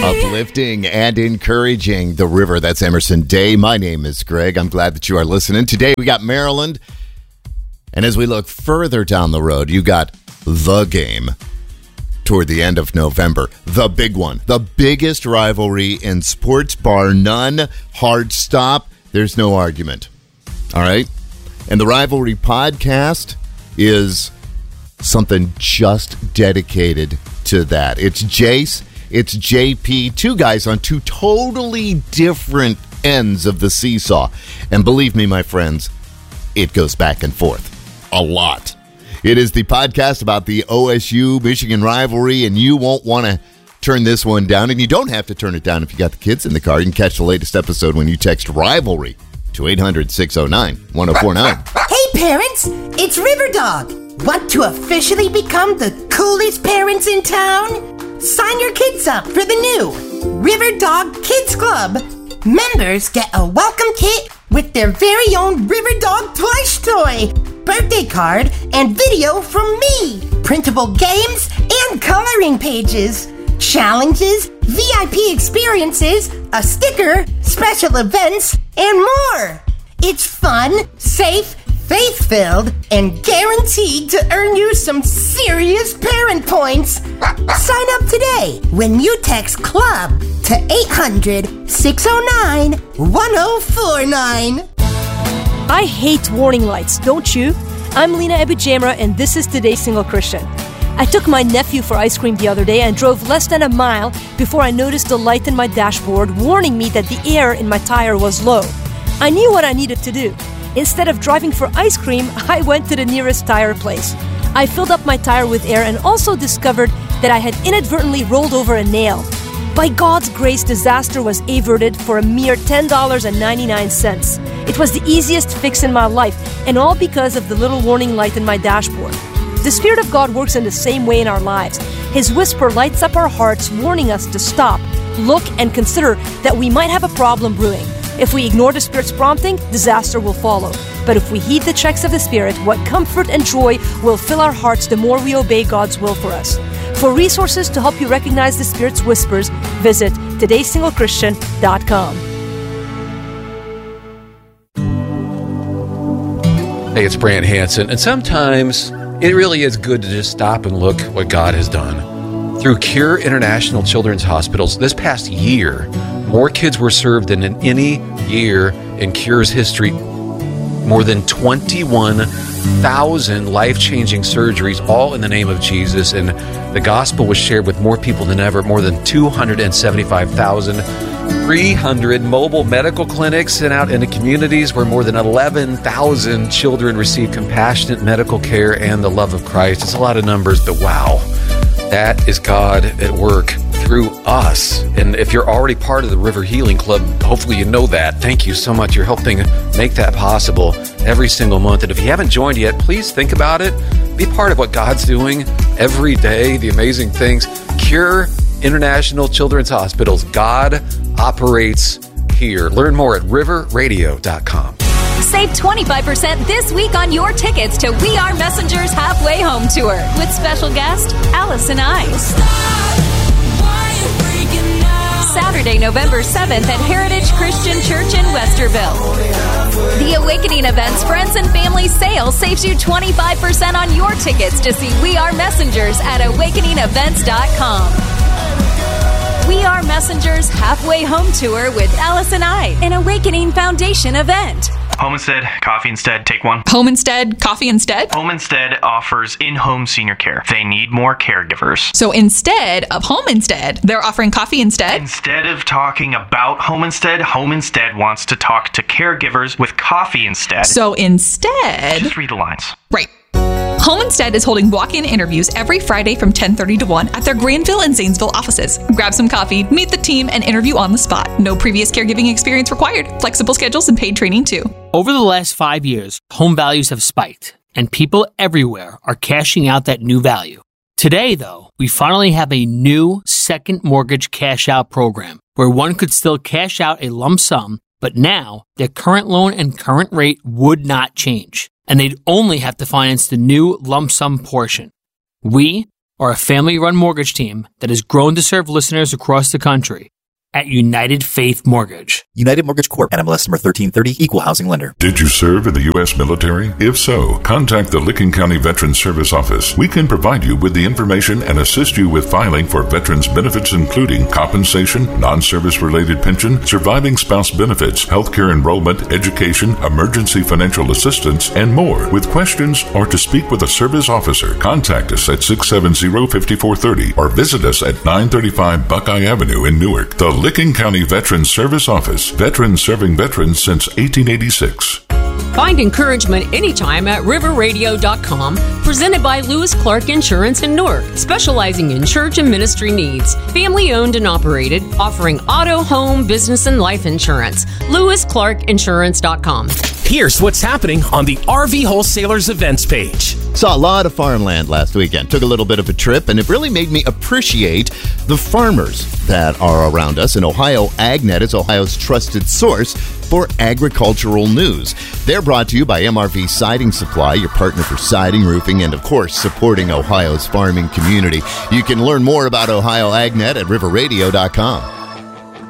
Uplifting and encouraging the river. That's Emerson Day. My name is Greg. I'm glad that you are listening. Today we got Maryland. And as we look further down the road, you got the game toward the end of November. The big one. The biggest rivalry in sports, bar none. Hard stop. There's no argument. All right? And the Rivalry Podcast is something just dedicated to that. It's Jace. It's JP, two guys on two totally different ends of the seesaw. And believe me, my friends, it goes back and forth a lot. It is the podcast about the OSU-Michigan rivalry, and you won't want to turn this one down. And you don't have to turn it down if you got the kids in the car. You can catch the latest episode when you text RIVALRY to 800-609-1049. Hey, parents, it's Riverdog. Want to officially become the coolest parents in town? Sign your kids up for the new Riverdog Kids Club. Members get a welcome kit with their very own Riverdog plush toy, birthday card, and video from me, printable games, and coloring pages, challenges, VIP experiences, a sticker, special events, and more. It's fun, safe, faith-filled, and guaranteed to earn you some serious parent points. Sign up today when you text CLUB to 800-609-1049. I hate warning lights, don't you? I'm Lena Ebujamra, and this is Today's Single Christian. I took my nephew for ice cream the other day and drove less than a mile before I noticed a light in my dashboard warning me that the air in my tire was low. I knew what I needed to do. Instead of driving for ice cream, I went to the nearest tire place. I filled up my tire with air and also discovered that I had inadvertently rolled over a nail. By God's grace, disaster was averted for a mere $10.99. It was the easiest fix in my life, and all because of the little warning light in my dashboard. The Spirit of God works in the same way in our lives. His whisper lights up our hearts, warning us to stop, look, and consider that we might have a problem brewing. If we ignore the Spirit's prompting, disaster will follow. But if we heed the checks of the Spirit, what comfort and joy will fill our hearts the more we obey God's will for us. For resources to help you recognize the Spirit's whispers, visit todaysinglechristian.com. Hey, it's Brant Hansen, and sometimes it really is good to just stop and look what God has done. Through Cure International Children's Hospitals, this past year, more kids were served than in any year in Cure's history. More than 21,000 life-changing surgeries, all in the name of Jesus, and the gospel was shared with more people than ever. More than 275,300 mobile medical clinics sent out into communities where more than 11,000 children received compassionate medical care and the love of Christ. It's a lot of numbers, but wow. That is God at work through us. And if you're already part of the River Healing Club, hopefully you know that. Thank you so much. You're helping make that possible every single month. And if you haven't joined yet, please think about it. Be part of what God's doing every day, the amazing things. Cure International Children's Hospitals. God operates here. Learn more at riverradio.com. Save 25% this week on your tickets to We Are Messengers Halfway Home Tour with special guest Allison Ice. Saturday, November 7th at Heritage Christian Church in Westerville. The Awakening Events Friends and Family Sale saves you 25% on your tickets to see We Are Messengers at awakeningevents.com. We Are Messengers Halfway Home Tour with Allison I, an Awakening Foundation event. Home Instead, Coffee Instead, take one. Home Instead, Coffee Instead? Home Instead offers in-home senior care. They need more caregivers. So instead of Home Instead, they're offering Coffee Instead? Instead of talking about Home Instead wants to talk to caregivers with Coffee Instead. So instead... Just read the lines. Right. Home Instead is holding walk-in interviews every Friday from 10:30 to 1 at their Granville and Zanesville offices. Grab some coffee, meet the team, and interview on the spot. No previous caregiving experience required. Flexible schedules and paid training too. Over the last 5 years, home values have spiked, and people everywhere are cashing out that new value. Today, though, we finally have a new second mortgage cash-out program where one could still cash out a lump sum, but now their current loan and current rate would not change, and they'd only have to finance the new lump sum portion. We are a family-run mortgage team that has grown to serve listeners across the country at United Faith Mortgage. United Mortgage Corp. NMLS number 1330, Equal Housing Lender. Did you serve in the U.S. military? If so, contact the Licking County Veterans Service Office. We can provide you with the information and assist you with filing for veterans benefits, including compensation, non-service-related pension, surviving spouse benefits, healthcare enrollment, education, emergency financial assistance, and more. With questions or to speak with a service officer, contact us at 670-5430 or visit us at 935 Buckeye Avenue in Newark. The Licking County Veterans Service Office. Veterans serving veterans since 1886. Find encouragement anytime at riverradio.com, presented by Lewis Clark Insurance in Newark, specializing in church and ministry needs. Family owned and operated, offering auto, home, business, and life insurance. LewisClarkInsurance.com. Here's what's happening on the RV Wholesalers events page. Saw a lot of farmland last weekend. Took a little bit of a trip, and it really made me appreciate the farmers that are around us. And Ohio AgNet is Ohio's trusted source for agricultural news. They're brought to you by MRV Siding Supply, your partner for siding, roofing, and of course, supporting Ohio's farming community. You can learn more about Ohio AgNet at riverradio.com.